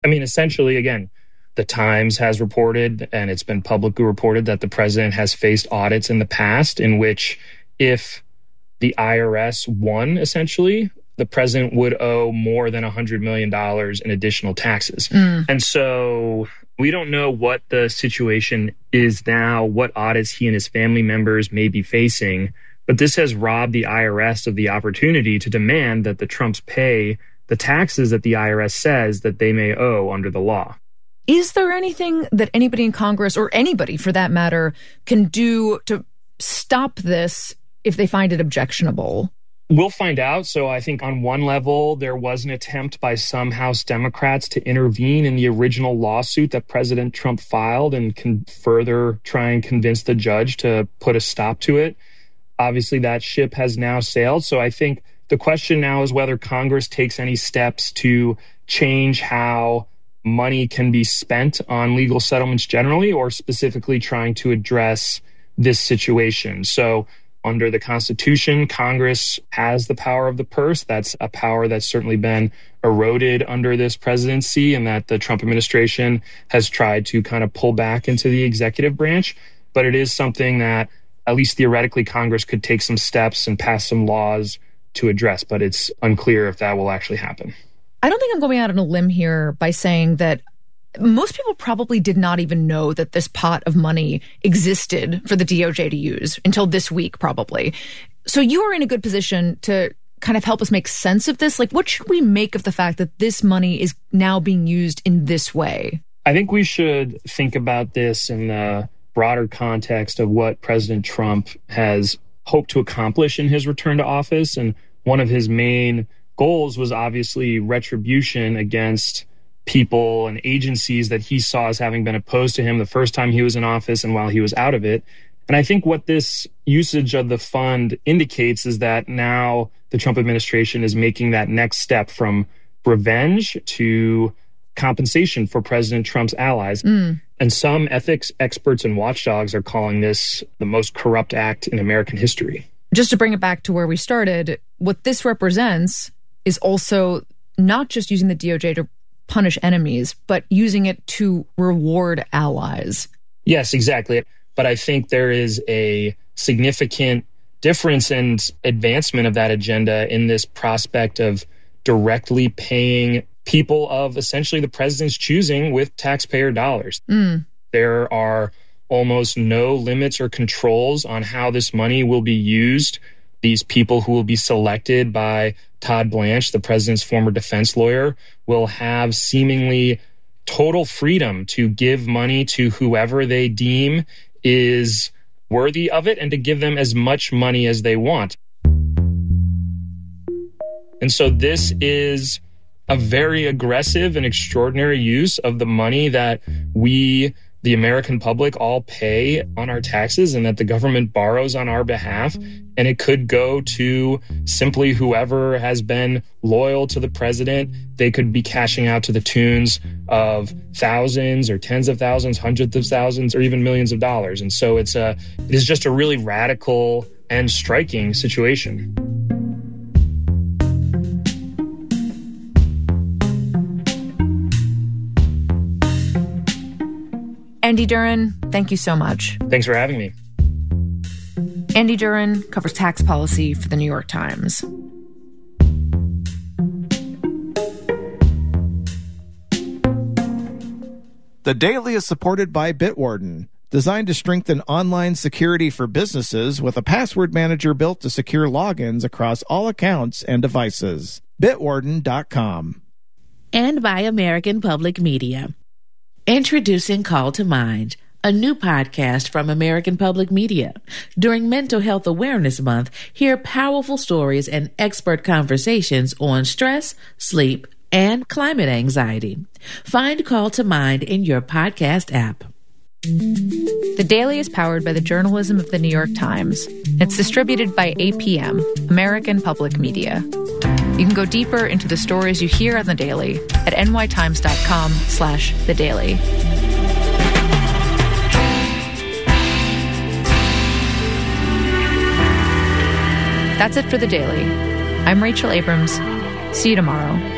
I mean, essentially, again, the Times has reported, and it's been publicly reported, that the president has faced audits in the past in which if the IRS won, essentially, the president would owe more than $100 million in additional taxes. And so we don't know what the situation is now, what audits he and his family members may be facing, but this has robbed the IRS of the opportunity to demand that the Trumps pay the taxes that the IRS says that they may owe under the law. Is there anything that anybody in Congress, or anybody for that matter, can do to stop this if they find it objectionable? We'll find out. So I think on one level, there was an attempt by some House Democrats to intervene in the original lawsuit that President Trump filed and can further try and convince the judge to put a stop to it. Obviously, that ship has now sailed. So I think the question now is whether Congress takes any steps to change how money can be spent on legal settlements generally, or specifically trying to address this situation. So under the Constitution, Congress has the power of the purse. That's a power that's certainly been eroded under this presidency and that the Trump administration has tried to kind of pull back into the executive branch. But it is something that, at least theoretically, Congress could take some steps and pass some laws to address. But it's unclear if that will actually happen. I don't think I'm going out on a limb here by saying that most people probably did not even know that this pot of money existed for the DOJ to use until this week, probably. So you are in a good position to kind of help us make sense of this. Like, what should we make of the fact that this money is now being used in this way? I think we should think about this in the broader context of what President Trump has hoped to accomplish in his return to office. And one of his main goals was obviously retribution against people and agencies that he saw as having been opposed to him the first time he was in office and while he was out of it. And I think what this usage of the fund indicates is that now the Trump administration is making that next step from revenge to compensation for President Trump's allies. And some ethics experts and watchdogs are calling this the most corrupt act in American history. Just to bring it back to where we started, what this represents is also not just using the DOJ to punish enemies, but using it to reward allies. Yes, exactly. But I think there is a significant difference and advancement of that agenda in this prospect of directly paying people of essentially the president's choosing with taxpayer dollars. There are almost no limits or controls on how this money will be used. These people who will be selected by Todd Blanche, the president's former defense lawyer, will have seemingly total freedom to give money to whoever they deem is worthy of it and to give them as much money as they want. And so this is a very aggressive and extraordinary use of the money that we, the American public, all pay on our taxes and that the government borrows on our behalf. And it could go to simply whoever has been loyal to the president. They could be cashing out to the tunes of thousands or tens of thousands, hundreds of thousands, or even millions of dollars. And so it is just a really radical and striking situation. Andy Duren, thank you so much. Thanks for having me. Andy Duren covers tax policy for the New York Times. The Daily is supported by Bitwarden, designed to strengthen online security for businesses with a password manager built to secure logins across all accounts and devices. Bitwarden.com. And by American Public Media. Introducing Call to Mind, a new podcast from American Public Media. During Mental Health Awareness Month, hear powerful stories and expert conversations on stress, sleep, and climate anxiety. Find Call to Mind in your podcast app. The Daily is powered by the journalism of the New York Times. It's distributed by APM, American Public Media. You can go deeper into the stories you hear on The Daily at nytimes.com/The Daily. That's it for The Daily. I'm Rachel Abrams. See you tomorrow.